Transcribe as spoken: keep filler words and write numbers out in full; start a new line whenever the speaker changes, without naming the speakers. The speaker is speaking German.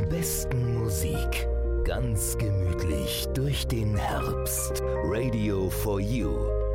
besten Musik. Ganz gemütlich durch den Herbst. Radio for You.